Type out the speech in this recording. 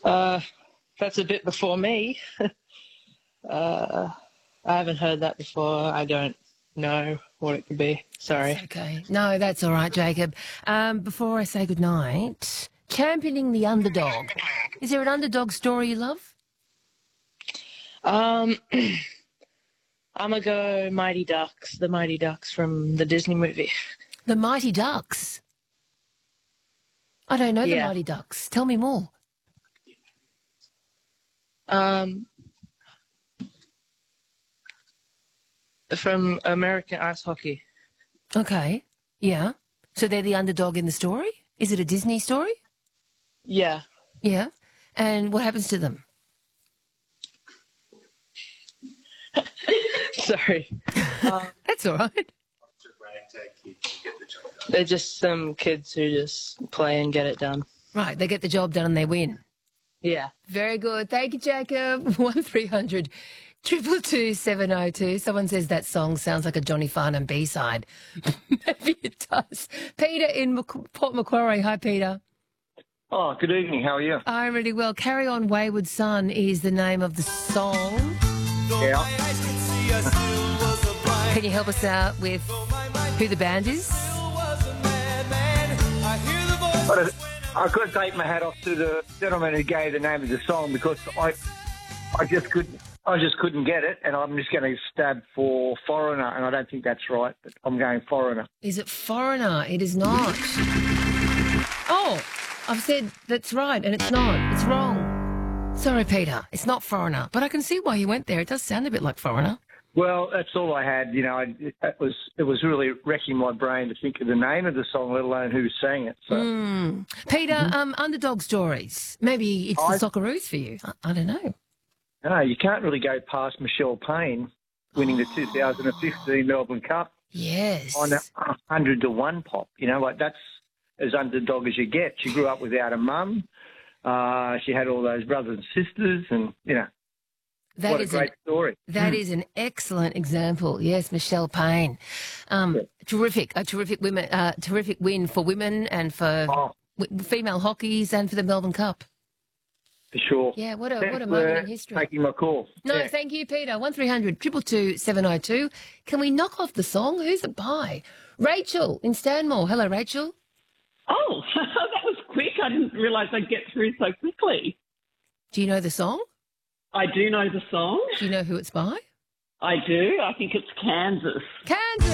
Uh, that's a bit before me. uh, I haven't heard that before. I don't know what it could be. Sorry. That's okay. No, that's all right, Jacob. Before I say goodnight, championing the underdog. Is there an underdog story you love? Um, I'm gonna go Mighty Ducks, the Mighty Ducks from the Disney movie. The Mighty Ducks. I don't know the Yeah. Mighty Ducks. Tell me more. Um, from American Ice Hockey. Okay. Yeah. So they're the underdog in the story? Is it a Disney story? Yeah. Yeah. And what happens to them? Sorry. That's all right. They're just some kids who just play and get it done. Right. They get the job done and they win. Yeah. Very good. Thank you, Jacob. 1300 222 702. Someone says that song sounds like a Johnny Farnham B-side. Maybe it does. Peter in Port Macquarie. Hi, Peter. Oh, good evening. How are you? I'm really well. Carry On Wayward Son is the name of the song. Yeah. Can you help us out with who the band is? I've got to take my hat off to the gentleman who gave the name of the song because I just couldn't get it, and I'm just going to stab for Foreigner, and I don't think that's right, but I'm going Foreigner. Is it Foreigner? It is not. Oh, I've said that's right, and it's not. It's wrong. Sorry, Peter. It's not Foreigner, but I can see why you went there. It does sound a bit like Foreigner. Well, that's all I had. You know, it was really wrecking my brain to think of the name of the song, let alone who sang it. So. Peter, underdog stories. Maybe it's the Socceroos for you. I don't know. No, you can't really go past Michelle Payne winning the 2015 Melbourne Cup Yes. on 100-1 pop. You know, like that's as underdog as you get. She grew up without a mum. She had all those brothers and sisters, and you know. What a great story. That is an excellent example. Yes, Michelle Payne. Terrific. A terrific win for women and for female hockeys and for the Melbourne Cup. For sure. Yeah, what a moment in history. Taking my call. No, yeah. Thank you, Peter. 1300 222 702. Can we knock off the song? Who's it by? Rachel in Stanmore. Hello, Rachel. Oh, that was quick. I didn't realise I'd get through so quickly. Do you know the song? I do know the song. Do you know who it's by? I do. I think it's Kansas. Kansas.